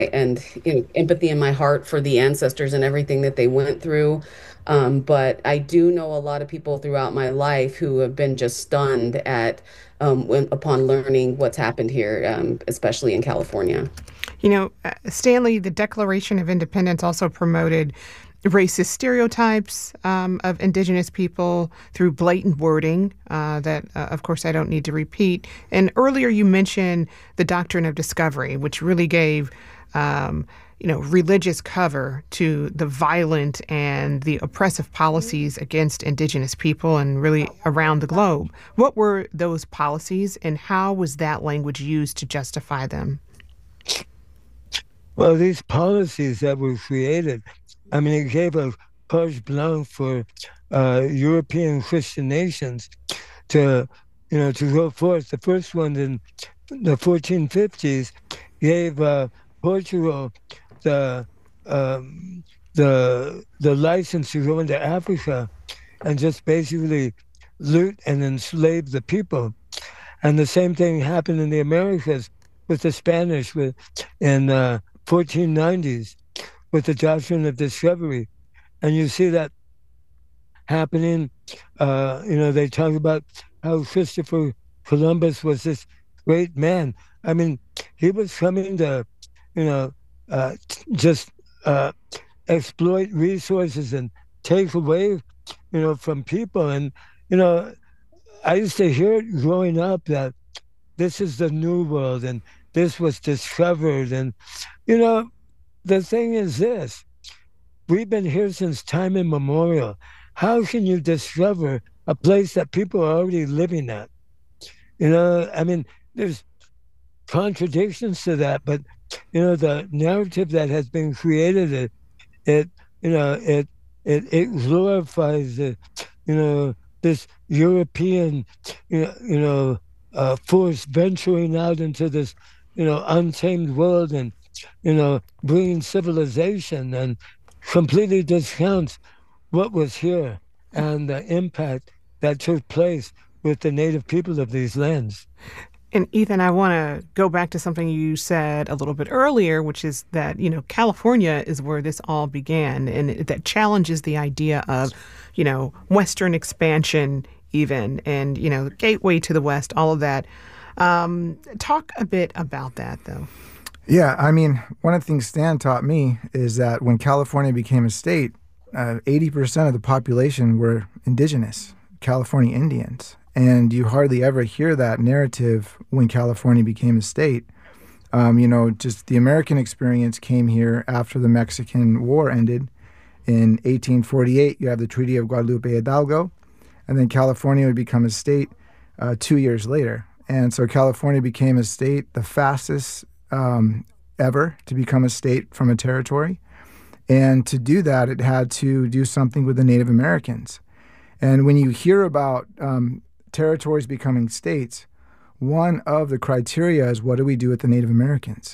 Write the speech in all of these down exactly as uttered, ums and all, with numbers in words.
and you know, empathy in my heart for the ancestors and everything that they went through. Um, but I do know a lot of people throughout my life who have been just stunned at um, when upon learning what's happened here, um, especially in California. You know, uh, Stanley, the Declaration of Independence also promoted racist stereotypes um, of indigenous people through blatant wording uh, that, uh, of course, I don't need to repeat. And earlier you mentioned the doctrine of discovery, which really gave, um, you know, religious cover to the violent and the oppressive policies against indigenous people and really around the globe. What were those policies, and how was that language used to justify them? Well, these policies that were created, I mean, it gave a carte blanche for uh, European Christian nations to, you know, to go forth. The first one in the fourteen fifties gave uh, Portugal the um, the the license to go into Africa and just basically loot and enslave the people. And the same thing happened in the Americas with the Spanish with in uh, fourteen nineties with the doctrine of discovery. And you see that happening. Uh, you know, they talk about how Christopher Columbus was this great man. I mean, he was coming to, you know, uh, just uh, exploit resources and take away, you know, from people. And, you know, I used to hear it growing up that this is the new world and this was discovered. And, you know, the thing is this, we've been here since time immemorial. How can you discover a place that people are already living at? You know, I mean, there's contradictions to that, but you know, the narrative that has been created, it, it you know, it it it glorifies, uh, you know, this European, you know, you know, uh, force venturing out into this, you know, untamed world and, you know, bringing civilization and completely discounts what was here and the impact that took place with the native people of these lands. And Ethan, I want to go back to something you said a little bit earlier, which is that, you know, California is where this all began, and it, that challenges the idea of, you know, Western expansion even, and, you know, gateway to the West, all of that. Um, talk a bit about that, though. Yeah, I mean, one of the things Stan taught me is that when California became a state, uh, eighty percent of the population were indigenous, California Indians. And you hardly ever hear that narrative when California became a state. Um, you know, just the American experience came here after the Mexican War ended. In eighteen forty-eight, you have the Treaty of Guadalupe Hidalgo, and then California would become a state uh, two years later. And so California became a state, the fastest um, ever to become a state from a territory. And to do that, it had to do something with the Native Americans. And when you hear about um, territories becoming states, one of the criteria is, what do we do with the Native Americans?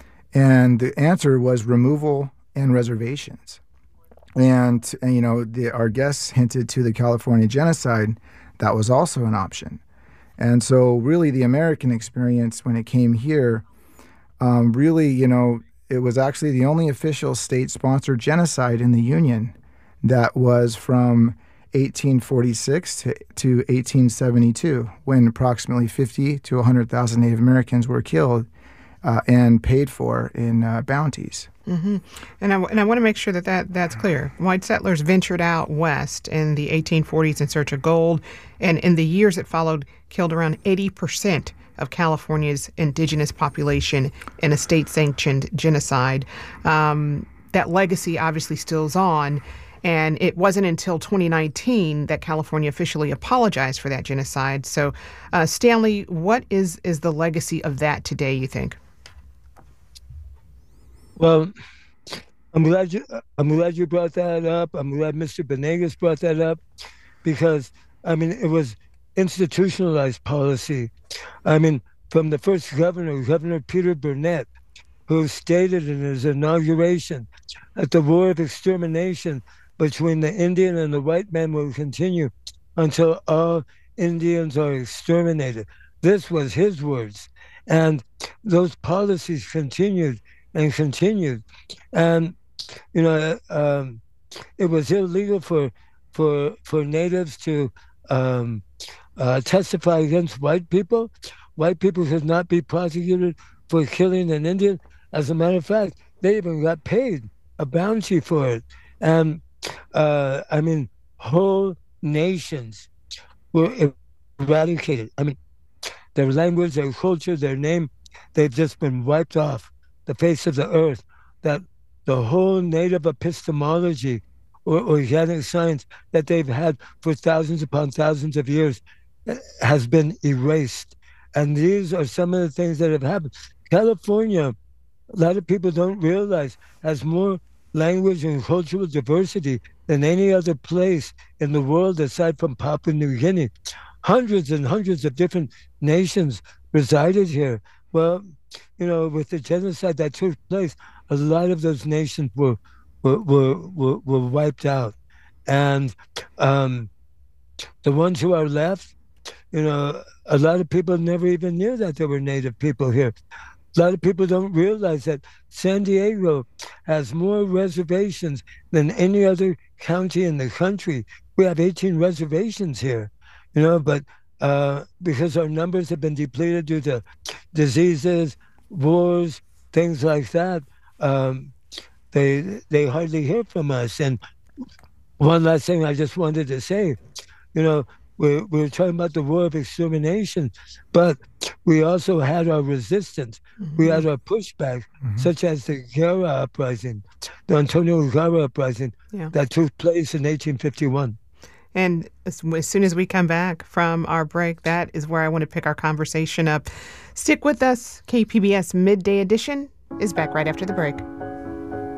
And the answer was removal and reservations. And, and you know, the, our guests hinted to the California genocide. That was also an option. And so really the American experience when it came here, um, really, you know, it was actually the only official state-sponsored genocide in the Union that was from eighteen forty-six to, to eighteen seventy-two, when approximately fifty to one hundred thousand Native Americans were killed uh, and paid for in uh, bounties. Mm-hmm. And I, and I want to make sure that, that that's clear. White settlers ventured out west in the eighteen forties in search of gold, and in the years that followed, killed around eighty percent of California's indigenous population in a state-sanctioned genocide. Um, that legacy obviously still is on. And it wasn't until twenty nineteen that California officially apologized for that genocide. So, uh, Stanley, what is, is the legacy of that today, you think? Well, I'm glad you I'm glad you brought that up. I'm glad Mister Benegas brought that up because I mean it was institutionalized policy. I mean, from the first governor, Governor Peter Burnett, who stated in his inauguration that the war of extermination between the Indian and the white man will continue until all Indians are exterminated. This was his words. And those policies continued and continued. And you know, um, it was illegal for for for natives to um, uh, testify against white people. White people could not be prosecuted for killing an Indian. As a matter of fact, they even got paid a bounty for it. And uh, I mean, whole nations were eradicated. I mean, their language, their culture, their name, they've just been wiped off the face of the earth. That the whole native epistemology or organic science that they've had for thousands upon thousands of years eh, has been erased. And these are some of the things that have happened. California, a lot of people don't realize, has more language and cultural diversity than any other place in the world aside from Papua New Guinea. Hundreds and hundreds of different nations resided here. Well, you know, with the genocide that took place, a lot of those nations were were were, were, were wiped out, and um, the ones who are left, you know, a lot of people never even knew that there were Native people here. A lot of people don't realize that San Diego has more reservations than any other county in the country. We have eighteen reservations here, you know, but uh, because our numbers have been depleted due to diseases, wars, things like that, um, they they hardly hear from us. And one last thing I just wanted to say, you know, we're, we're talking about the war of extermination, but we also had our resistance. Mm-hmm. We had our pushback, mm-hmm. such as the Guerra uprising, the Antonio Guerra uprising yeah. that took place in eighteen fifty-one. And as, as soon as we come back from our break, that is where I want to pick our conversation up. Stick with us. K P B S Midday Edition is back right after the break.